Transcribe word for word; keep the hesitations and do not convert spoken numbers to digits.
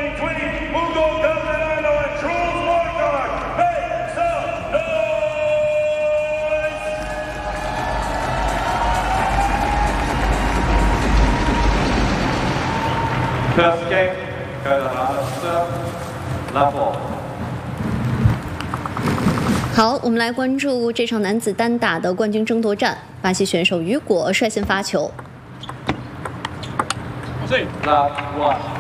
between Hugo Calderano and Truls Marquardt. Make some noise! First game, Calderano serve, level. 好，我们来关注这场男子单打的冠军争夺战。巴西选手雨果率先发球。 Love one.